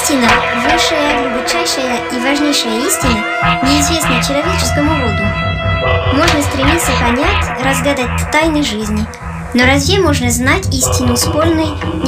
Истина, высшая, глубочайшая и важнейшая истина, неизвестна человеческому роду. Можно стремиться понять, разгадать тайны жизни, но разве можно знать истину с полной